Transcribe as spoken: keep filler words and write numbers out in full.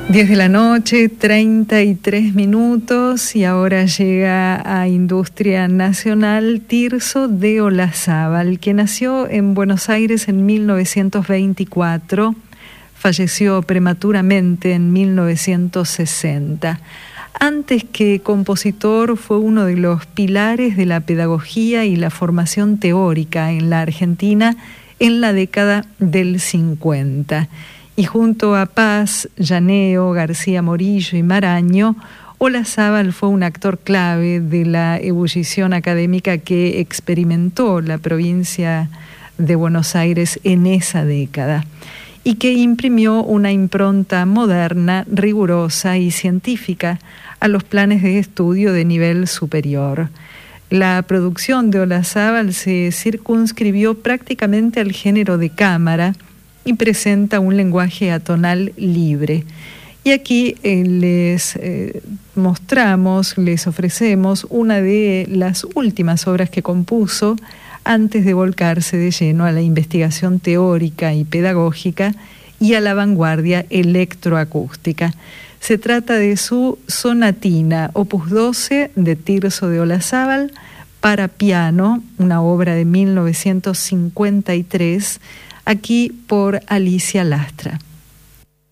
diez de la noche, treinta y tres minutos, y ahora llega a Industria Nacional Tirso de Olazábal, que nació en Buenos Aires en mil novecientos veinticuatro, falleció prematuramente en mil novecientos sesenta. Antes que compositor, fue uno de los pilares de la pedagogía y la formación teórica en la Argentina en la década del cincuenta. Y junto a Paz, Llaneo, García Morillo y Maraño, Olazábal fue un actor clave de la ebullición académica que experimentó la provincia de Buenos Aires en esa década y que imprimió una impronta moderna, rigurosa y científica a los planes de estudio de nivel superior. La producción de Olazábal se circunscribió prácticamente al género de cámara y presenta un lenguaje atonal libre. Y aquí eh, les eh, mostramos, les ofrecemos una de las últimas obras que compuso antes de volcarse de lleno a la investigación teórica y pedagógica y a la vanguardia electroacústica. Se trata de su sonatina, opus doce de Tirso de Olazábal, para piano, una obra de mil novecientos cincuenta y tres, aquí por Alicia Lastra.